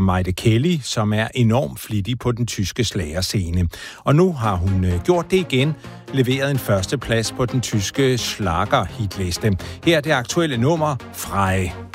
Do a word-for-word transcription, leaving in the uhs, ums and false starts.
Maite Kelly, som er enormt flittig på den tyske slagerscene. Og nu har hun gjort det igen, leveret en førsteplads på den tyske schlager-hitliste. Her er det aktuelle nummer Frei.